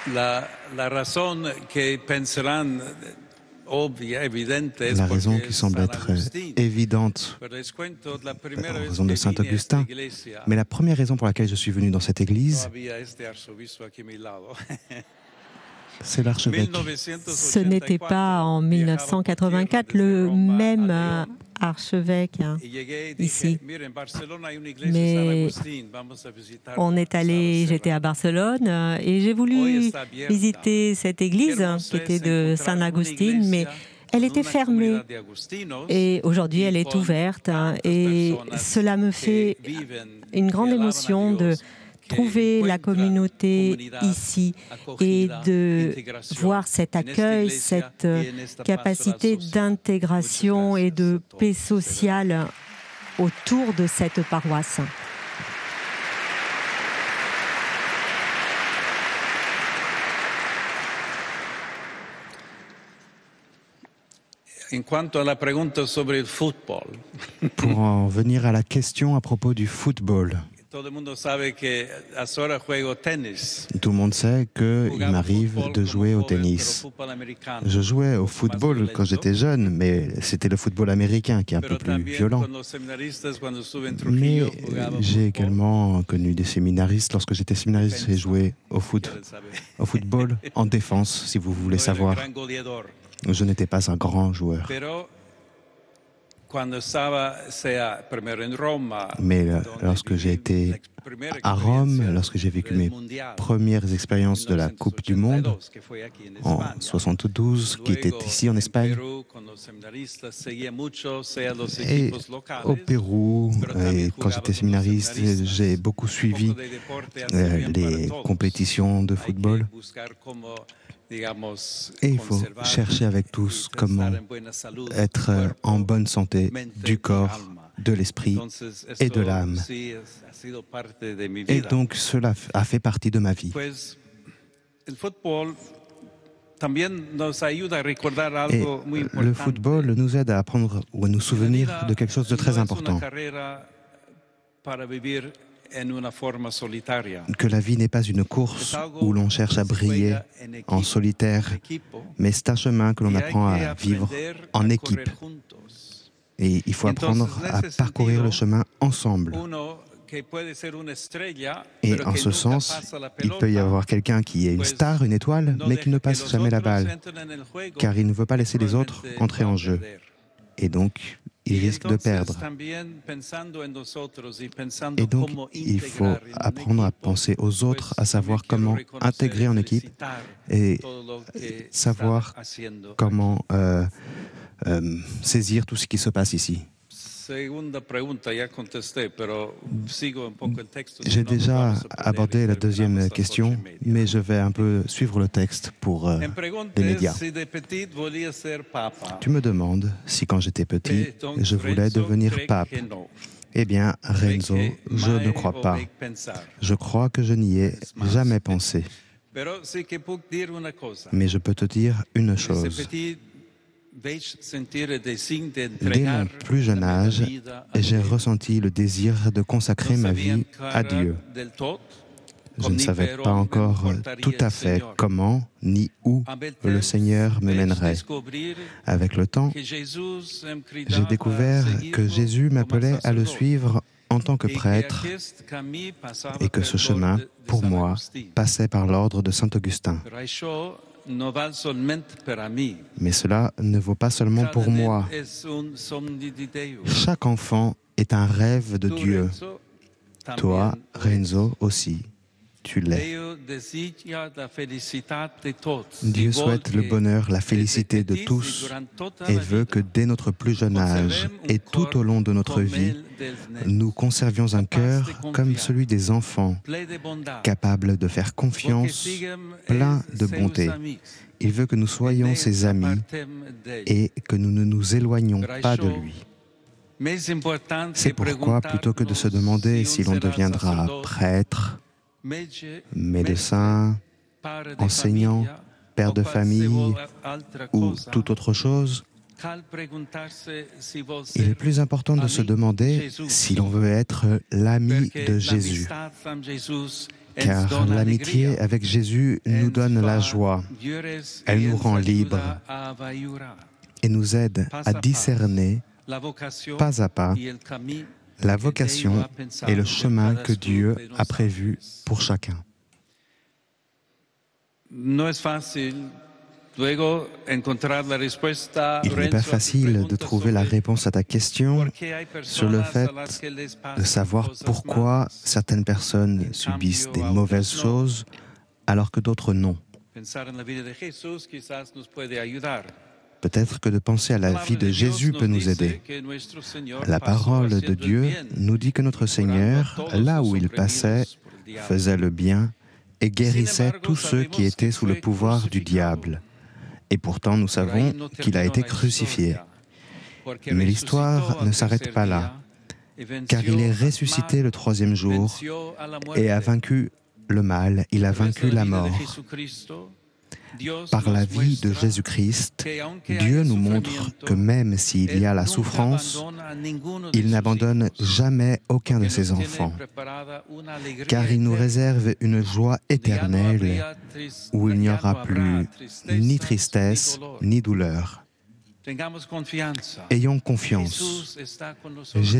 La raison che penseranno La raison qui semble être évidente en raison de Saint Augustin, mais la première raison pour laquelle je suis venu dans cette église, c'est l'archevêque. Ce n'était pas en 1984 le même archevêque ici. Mais j'étais à Barcelone et j'ai voulu visiter cette église qui était de San Agustin, mais elle était fermée et aujourd'hui elle est ouverte et cela me fait une grande émotion de trouver la communauté ici et de voir cet accueil, cette capacité d'intégration et de paix sociale autour de cette paroisse. Pour en venir à la question à propos du football, tout le monde sait qu'il m'arrive de jouer au tennis. Je jouais au football quand j'étais jeune, mais c'était le football américain qui est un peu plus violent. Mais j'ai également connu des séminaristes. Lorsque j'étais séminariste, j'ai joué au football en défense, si vous voulez savoir. Je n'étais pas un grand joueur. Mais lorsque j'ai été à Rome, lorsque j'ai vécu mes premières expériences de la Coupe du Monde en 72, qui était ici en Espagne, et au Pérou, et quand j'étais séminariste, j'ai beaucoup suivi les compétitions de football. Et il faut chercher avec tous comment être en bonne santé du corps, de l'esprit et de l'âme. Et donc cela a fait partie de ma vie. Et le football nous aide à apprendre ou à nous souvenir de quelque chose de très important. Que la vie n'est pas une course où l'on cherche à briller en solitaire, mais c'est un chemin que l'on apprend à vivre en équipe. Et il faut apprendre à parcourir le chemin ensemble. Et en ce sens, il peut y avoir quelqu'un qui est une star, une étoile, mais qui ne passe jamais la balle, car il ne veut pas laisser les autres entrer en jeu. Et donc, il risque de perdre. Et donc, il faut apprendre à penser aux autres, à savoir comment intégrer en équipe et savoir comment saisir tout ce qui se passe ici. J'ai déjà abordé la deuxième question, mais je vais un peu suivre le texte pour les médias. Tu me demandes si quand j'étais petit, je voulais devenir pape. Eh bien, Renzo, je ne crois pas. Je crois que je n'y ai jamais pensé. Mais je peux te dire une chose. Dès mon plus jeune âge, j'ai ressenti le désir de consacrer ma vie à Dieu. Je ne savais pas encore tout à fait comment ni où le Seigneur me mènerait. Avec le temps, j'ai découvert que Jésus m'appelait à le suivre en tant que prêtre et que ce chemin, pour moi, passait par l'ordre de Saint Augustin. Mais cela ne vaut pas seulement pour moi. Chaque enfant est un rêve de Dieu. Toi, Renzo, aussi, tu l'es. Dieu souhaite le bonheur, la félicité de tous et veut que dès notre plus jeune âge et tout au long de notre vie, nous conservions un cœur comme celui des enfants, capable de faire confiance, plein de bonté. Il veut que nous soyons ses amis et que nous ne nous éloignions pas de lui. C'est pourquoi, plutôt que de se demander si l'on deviendra prêtre, médecin, enseignant, père de famille ou toute autre chose, il est plus important de se demander si l'on veut être l'ami de Jésus. car l'amitié avec Jésus nous donne la joie, elle nous rend libres et nous aide à discerner pas à pas la vocation et le chemin que Dieu a prévu pour chacun. Il n'est pas facile de trouver la réponse à ta question sur le fait de savoir pourquoi certaines personnes subissent des mauvaises choses alors que d'autres non. Peut-être que de penser à la vie de Jésus peut nous aider. La parole de Dieu nous dit que notre Seigneur, là où il passait, faisait le bien et guérissait tous ceux qui étaient sous le pouvoir du diable. Et pourtant, nous savons qu'il a été crucifié. Mais l'histoire ne s'arrête pas là, car il est ressuscité le troisième jour et a vaincu le mal, il a vaincu la mort. Par la vie de Jésus-Christ, Dieu nous montre que même s'il y a la souffrance, il n'abandonne jamais aucun de ses enfants, car il nous réserve une joie éternelle où il n'y aura plus ni tristesse ni douleur. Ayons confiance.